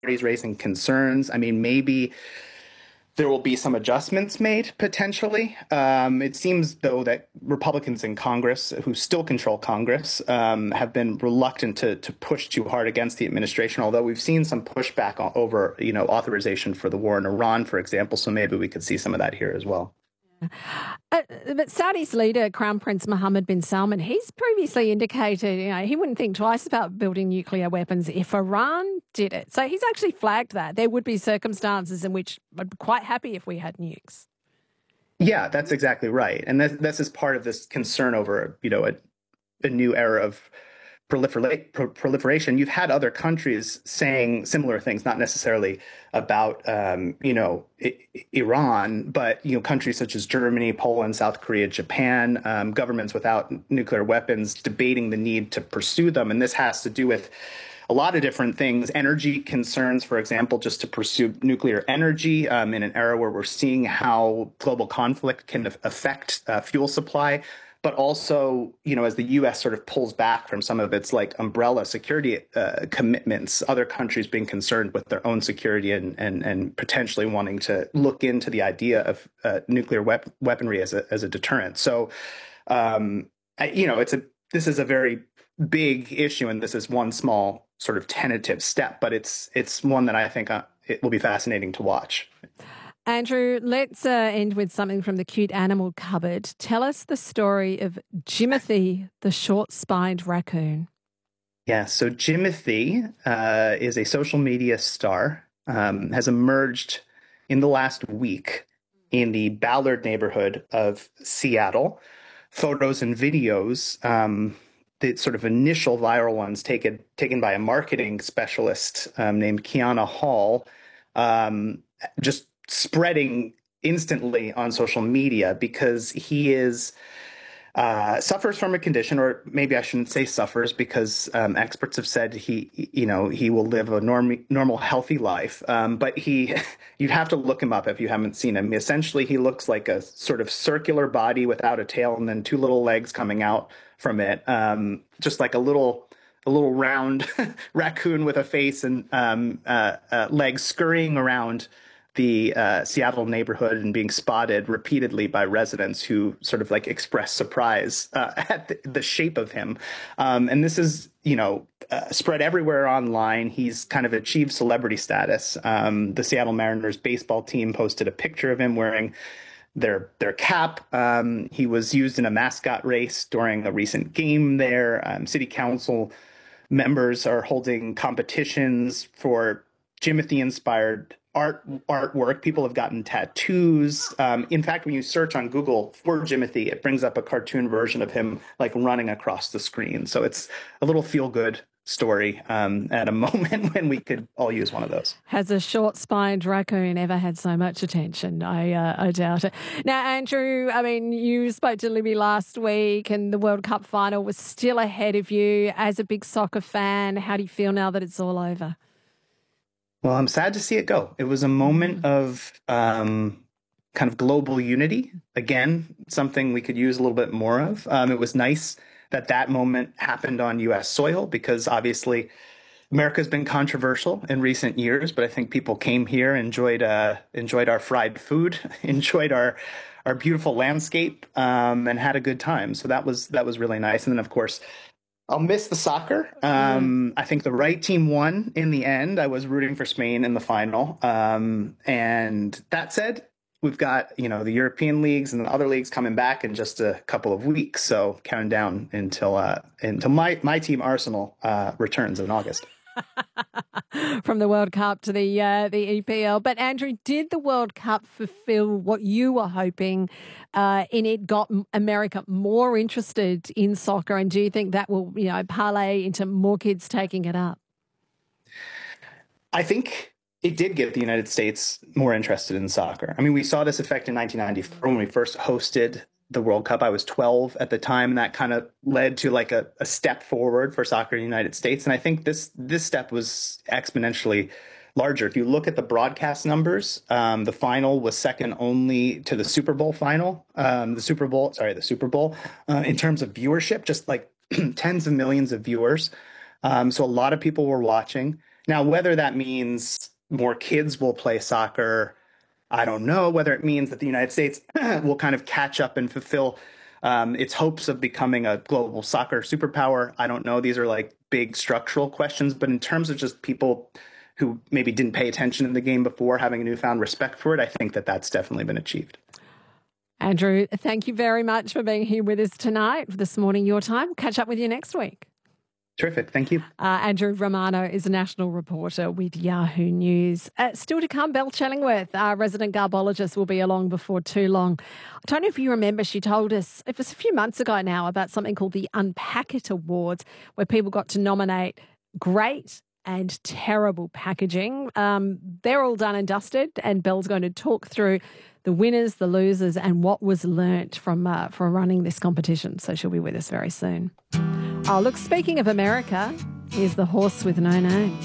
parties raising concerns. I mean, maybe there will be some adjustments made potentially. It seems, though, that Republicans in Congress, who still control Congress, have been reluctant to push too hard against the administration. Although we've seen some pushback over, authorization for the war in Iran, for example. So maybe we could see some of that here as well. But Saudi's leader, Crown Prince Mohammed bin Salman, he's previously indicated, he wouldn't think twice about building nuclear weapons if Iran did it. So he's actually flagged that there would be circumstances in which I'd be quite happy if we had nukes. Yeah, that's exactly right. And this is part of this concern over, a new era of proliferation. You've had other countries saying similar things, not necessarily about, Iran, but, countries such as Germany, Poland, South Korea, Japan, governments without nuclear weapons debating the need to pursue them. And this has to do with a lot of different things, energy concerns, for example, just to pursue nuclear energy in an era where we're seeing how global conflict can affect fuel supply. But also, as the U.S. sort of pulls back from some of its umbrella security commitments, other countries being concerned with their own security and potentially wanting to look into the idea of nuclear weaponry as a deterrent. So, this is a very big issue, and this is one small sort of tentative step, but it's one that I think it will be fascinating to watch. Andrew, let's end with something from the cute animal cupboard. Tell us the story of Jimothy, the short-spined raccoon. Yeah, so Jimothy is a social media star, has emerged in the last week in the Ballard neighborhood of Seattle. Photos and videos, the sort of initial viral ones taken by a marketing specialist named Kiana Hall, just spreading instantly on social media because he suffers from a condition, or maybe I shouldn't say suffers, because experts have said he will live a normal, healthy life. But you'd have to look him up if you haven't seen him. Essentially, he looks like a sort of circular body without a tail and then two little legs coming out from it, just like a little round raccoon with a face and legs scurrying around the Seattle neighborhood and being spotted repeatedly by residents who sort of express surprise at the shape of him. And this is, spread everywhere online. He's kind of achieved celebrity status. The Seattle Mariners baseball team posted a picture of him wearing their cap. He was used in a mascot race during a recent game there. City council members are holding competitions for Jimothy-inspired artwork. People have gotten tattoos. In fact, when you search on Google for Jimothy, it brings up a cartoon version of him running across the screen. So it's a little feel-good story at a moment when we could all use one of those. Has a short-spined raccoon ever had so much attention? I doubt it. Now, Andrew, I mean, you spoke to Libby last week and the World Cup final was still ahead of you. As a big soccer fan, how do you feel now that it's all over? Well, I'm sad to see it go. It was a moment of kind of global unity. Again, something we could use a little bit more of. It was nice that moment happened on U.S. soil because obviously America's been controversial in recent years, but I think people came here, enjoyed our fried food, enjoyed our beautiful landscape, and had a good time. So that was really nice. And then, of course, I'll miss the soccer. I think the right team won in the end. I was rooting for Spain in the final. And that said, we've got, the European leagues and the other leagues coming back in just a couple of weeks. So counting down until my team Arsenal returns in August. From the World Cup to the EPL. But Andrew, did the World Cup fulfill what you were hoping in it? Got America more interested in soccer, and do you think that will, parlay into more kids taking it up? I think it did get the United States more interested in soccer. I mean, we saw this effect in 1994 when we first hosted the World Cup. I was 12 at the time, and that kind of led to a step forward for soccer in the United States. And I think this step was exponentially larger. If you look at the broadcast numbers, the final was second only to the Super Bowl final. The Super Bowl in terms of viewership, just tens of millions of viewers. So a lot of people were watching. Now, whether that means more kids will play soccer, I don't know. Whether it means that the United States will kind of catch up and fulfill its hopes of becoming a global soccer superpower, I don't know. These are like big structural questions. But in terms of just people who maybe didn't pay attention in the game before having a newfound respect for it, I think that that's definitely been achieved. Andrew, thank you very much for being here with us tonight, this morning, your time. Catch up with you next week. Terrific. Thank you. Andrew Romano is a national reporter with Yahoo News. Still to come, Belle Chellingworth, our resident garbologist, will be along before too long. I don't know if you remember, she told us, it was a few months ago now, about something called the Unpack It Awards, where people got to nominate great and terrible packaging. They're all done and dusted, and Belle's going to talk through the winners, the losers, and what was learnt from running this competition. So she'll be with us very soon. Oh, look, speaking of America, here's The Horse with No Name.